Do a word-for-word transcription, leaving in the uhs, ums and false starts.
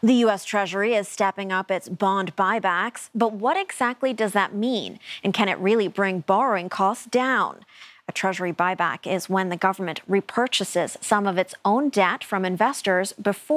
The U S. Treasury is stepping up its bond buybacks, but what exactly does that mean? And can it really bring borrowing costs down? A Treasury buyback is when the government repurchases some of its own debt from investors before